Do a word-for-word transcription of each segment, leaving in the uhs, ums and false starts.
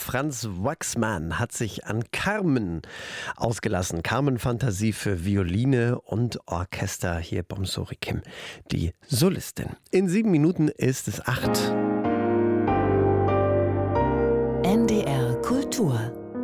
Franz Waxman hat sich an Carmen ausgelassen. Carmen-Fantasie für Violine und Orchester. Hier Bomsori Kim, die Solistin. In sieben Minuten ist es acht. N D R Kultur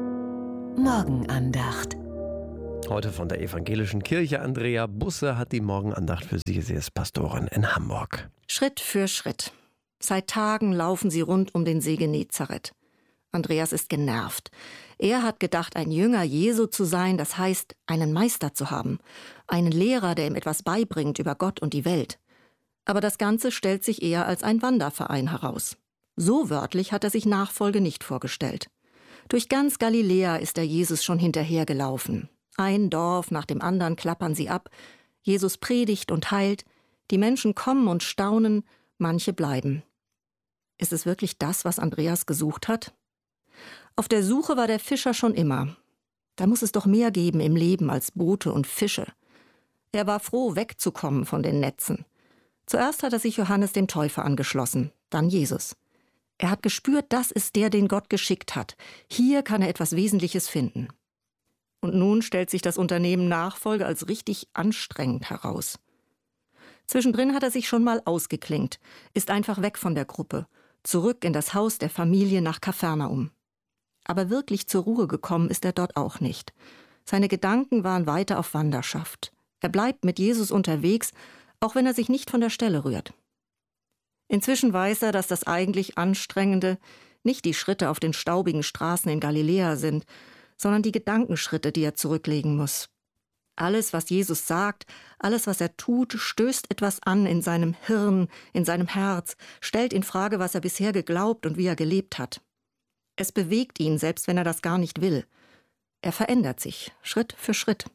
Morgenandacht. Heute von der Evangelischen Kirche. Andrea Busse hat die Morgenandacht für Sie. Sie ist Pastorin in Hamburg. Schritt für Schritt. Seit Tagen laufen sie rund um den See Genezareth. Andreas ist genervt. Er hat gedacht, ein Jünger Jesu zu sein, das heißt, einen Meister zu haben. Einen Lehrer, der ihm etwas beibringt über Gott und die Welt. Aber das Ganze stellt sich eher als ein Wanderverein heraus. So wörtlich hat er sich Nachfolge nicht vorgestellt. Durch ganz Galiläa ist er Jesus schon hinterhergelaufen. Ein Dorf nach dem anderen klappern sie ab. Jesus predigt und heilt. Die Menschen kommen und staunen, manche bleiben. Ist es wirklich das, was Andreas gesucht hat? Auf der Suche war der Fischer schon immer. Da muss es doch mehr geben im Leben als Boote und Fische. Er war froh, wegzukommen von den Netzen. Zuerst hat er sich Johannes dem Täufer angeschlossen, dann Jesus. Er hat gespürt, das ist der, den Gott geschickt hat. Hier kann er etwas Wesentliches finden. Und nun stellt sich das Unternehmen Nachfolge als richtig anstrengend heraus. Zwischendrin hat er sich schon mal ausgeklinkt, ist einfach weg von der Gruppe, zurück in das Haus der Familie nach Kapernaum. Aber wirklich zur Ruhe gekommen ist er dort auch nicht. Seine Gedanken waren weiter auf Wanderschaft. Er bleibt mit Jesus unterwegs, auch wenn er sich nicht von der Stelle rührt. Inzwischen weiß er, dass das eigentlich Anstrengende nicht die Schritte auf den staubigen Straßen in Galiläa sind, sondern die Gedankenschritte, die er zurücklegen muss. Alles, was Jesus sagt, alles, was er tut, stößt etwas an in seinem Hirn, in seinem Herz, stellt in Frage, was er bisher geglaubt und wie er gelebt hat. Es bewegt ihn, selbst wenn er das gar nicht will. Er verändert sich, Schritt für Schritt.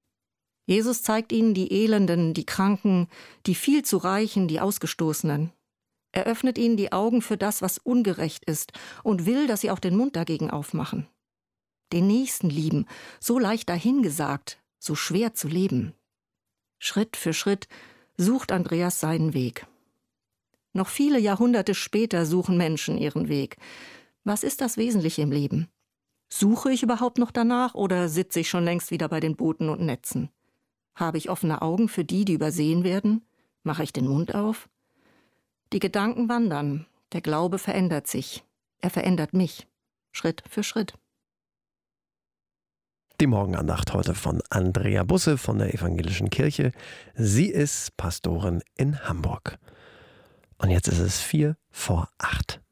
Jesus zeigt ihnen die Elenden, die Kranken, die viel zu Reichen, die Ausgestoßenen. Er öffnet ihnen die Augen für das, was ungerecht ist und will, dass sie auch den Mund dagegen aufmachen. Den Nächsten lieben, so leicht dahingesagt, so schwer zu leben. Schritt für Schritt sucht Andreas seinen Weg. Noch viele Jahrhunderte später suchen Menschen ihren Weg. Was ist das Wesentliche im Leben? Suche ich überhaupt noch danach oder sitze ich schon längst wieder bei den Booten und Netzen? Habe ich offene Augen für die, die übersehen werden? Mache ich den Mund auf? Die Gedanken wandern, der Glaube verändert sich. Er verändert mich, Schritt für Schritt. Die Morgenandacht heute von Andrea Busse von der Evangelischen Kirche. Sie ist Pastorin in Hamburg. Und jetzt ist es vier vor acht.